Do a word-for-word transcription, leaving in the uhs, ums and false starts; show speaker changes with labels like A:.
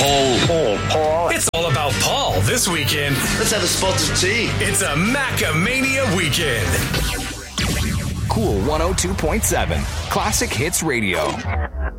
A: Paul.
B: Paul. Paul.
C: It's all about Paul this weekend.
B: Let's have a spot of tea.
C: It's a Macamania weekend.
D: Cool one oh two point seven. Classic Hits Radio.